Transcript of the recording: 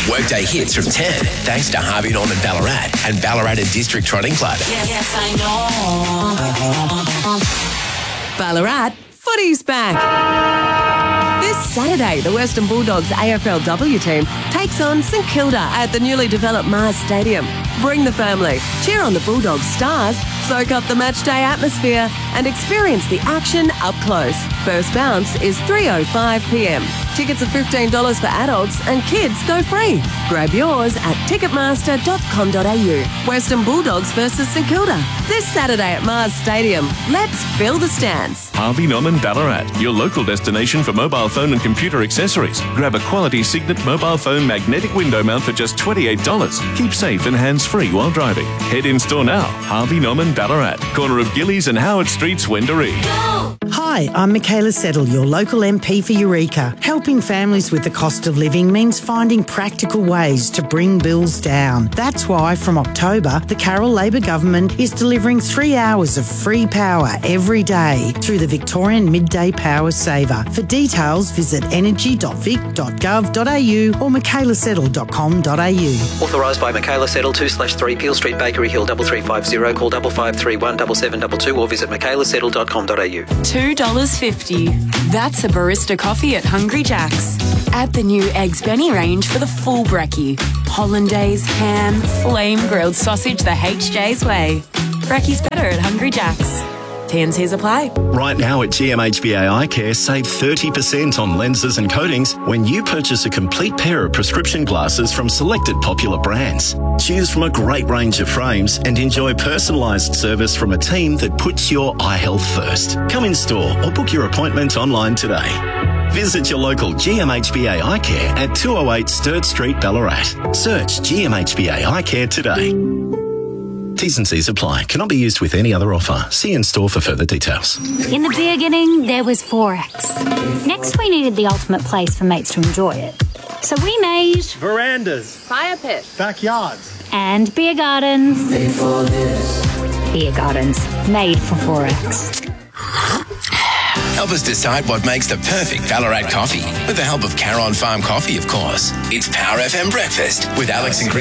Workday hits from 10, thanks to Harvey Norman Ballarat and Ballarat and District Trotting Club. Yes, I know. Ballarat, footy's back. This Saturday, the Western Bulldogs AFLW team takes on St Kilda at the newly developed Mars Stadium. Bring the family, cheer on the Bulldogs stars, soak up the matchday atmosphere and experience the action up close. First bounce is 3:05 p.m. Tickets are $15 for adults and kids go free. Grab yours at ticketmaster.com.au. Western Bulldogs versus St Kilda. This Saturday at Mars Stadium. Let's fill the stands. Harvey Norman Ballarat, your local destination for mobile phone and computer accessories. Grab a quality Signet mobile phone magnetic window mount for just $28. Keep safe and hands-free while driving. Head in store now. Harvey Norman Ballarat, corner of Gillies and Howard Streets, Wendouree. Hi, I'm Michaela Settle, your local MP for Eureka. Helping families with the cost of living means finding practical ways to bring bills down. That's why from October, the Carroll Labor Government is delivering 3 hours of free power every day through the Victorian Midday Power Saver. For details, visit energy.vic.gov.au or michaelasettle.com.au. Authorised by Michaela Settle, 2/3 Peel Street, Bakery Hill, 3350. Call 5531 7722 or visit michaelasettle.com.au. $2.50. That's a barista coffee at Hungry Jack's. Add the new Eggs Benny range for the full brekkie. Hollandaise, ham, flame grilled sausage the HJ's way. Brekkie's better at Hungry Jack's. T&Cs apply. Right now at GMHBA Eye Care, save 30% on lenses and coatings when you purchase a complete pair of prescription glasses from selected popular brands. Choose from a great range of frames and enjoy personalised service from a team that puts your eye health first. Come in store or book your appointment online today. Visit your local GMHBA Eye Care at 208 Sturt Street, Ballarat. Search GMHBA Eye Care today. T's and C's apply. Cannot be used with any other offer. See in store for further details. In the beginning, there was Forex. Next, we needed the ultimate place for mates to enjoy it. So we made verandas, fire pits, backyards, and beer gardens. Made for this. Beer gardens, made for Forex. Help us decide what makes the perfect Ballarat coffee. With the help of Caron Farm Coffee, of course. It's Power FM Breakfast with Alex and Chris.